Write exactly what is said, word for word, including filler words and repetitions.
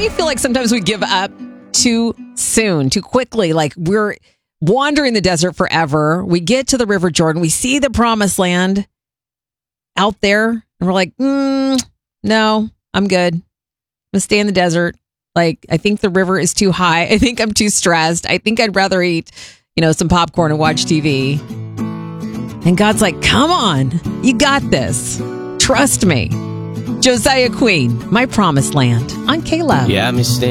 I feel like sometimes we give up too soon, too quickly. Like we're wandering the desert forever. We get to the River Jordan. We see the promised land out there. And we're like, mm, no, I'm good. I'm going to stay in the desert. Like, I think the river is too high. I think I'm too stressed. I think I'd rather eat, you know, some popcorn and watch T V. And God's like, come on, you got this. Trust me. Josiah Queen, My Promised Land on K-Love. Yeah, me stand.